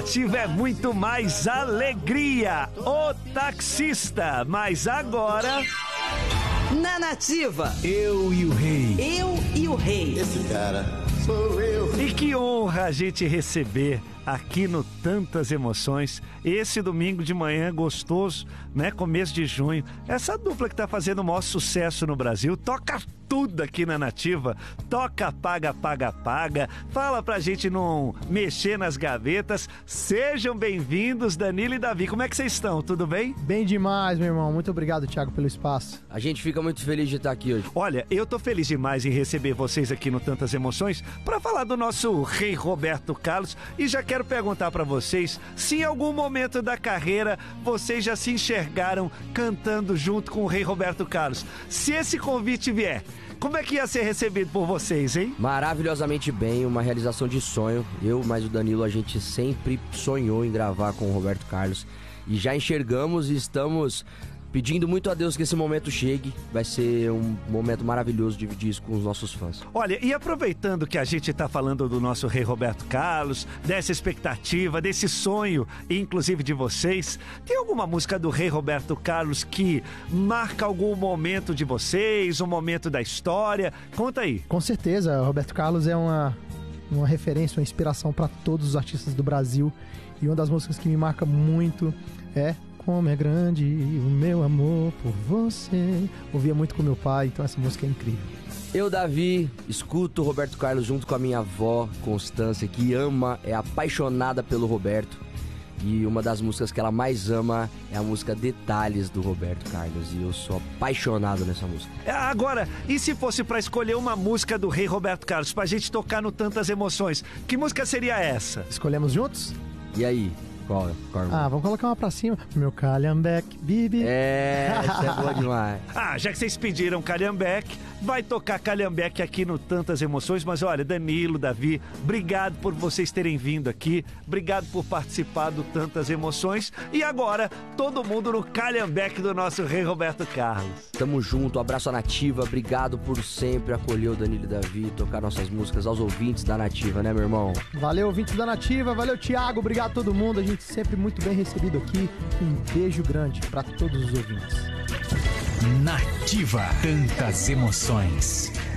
Nativa é muito mais alegria. O Taxista, mas agora... Na Nativa, Eu e o Rei. Eu e o Rei. Esse cara sou eu. E que honra a gente receber aqui no Tantas Emoções, esse domingo de manhã gostoso, né? Começo de junho. Essa dupla que tá fazendo o maior sucesso no Brasil, toca tudo aqui na Nativa, toca, paga, paga, paga, fala pra gente não mexer nas gavetas. Sejam bem-vindos, Danilo e Davi. Como é que vocês estão? Tudo bem? Bem demais, meu irmão. Muito obrigado, Thiago, pelo espaço. A gente fica muito feliz de estar aqui hoje. Olha, eu tô feliz demais em receber vocês aqui no Tantas Emoções para falar do nosso rei Roberto Carlos, e já quero perguntar para vocês se em algum momento da carreira vocês já se enxergaram cantando junto com o rei Roberto Carlos. Se esse convite vier, como é que ia ser recebido por vocês, hein? Maravilhosamente bem, uma realização de sonho. Eu, mais o Danilo, a gente sempre sonhou em gravar com o Roberto Carlos e já enxergamos e estamos pedindo muito a Deus que esse momento chegue. Vai ser um momento maravilhoso dividir isso com os nossos fãs. Olha, e aproveitando que a gente tá falando do nosso rei Roberto Carlos, dessa expectativa, desse sonho, inclusive de vocês, tem alguma música do rei Roberto Carlos que marca algum momento de vocês, um momento da história? Conta aí. Com certeza, Roberto Carlos é uma referência, uma inspiração para todos os artistas do Brasil. E uma das músicas que me marca muito é Como é Grande o Meu Amor por Você. Ouvia muito com meu pai, então essa música é incrível. Eu, Davi, escuto o Roberto Carlos junto com a minha avó, Constância, que ama, é apaixonada pelo Roberto. E uma das músicas que ela mais ama é a música Detalhes do Roberto Carlos. E eu sou apaixonado nessa música. Agora, e se fosse pra escolher uma música do rei Roberto Carlos pra gente tocar no Tantas Emoções, que música seria essa? Escolhemos juntos? E aí? Qual? Vamos colocar uma pra cima. Meu Calhambeque, Bibi. Essa é boa demais. Já que vocês pediram Calhambeque, vai tocar Calhambeque aqui no Tantas Emoções. Mas olha, Danilo, Davi, obrigado por vocês terem vindo aqui. Obrigado por participar do Tantas Emoções. E agora, todo mundo no Calhambeque do nosso rei Roberto Carlos. Tamo junto, abraço à Nativa. Obrigado por sempre acolher o Danilo e Davi, tocar nossas músicas aos ouvintes da Nativa, né, meu irmão? Valeu, ouvintes da Nativa. Valeu, Thiago. Obrigado a todo mundo. A gente sempre muito bem recebido aqui. Um beijo grande para todos os ouvintes. Nativa, Tantas Emoções.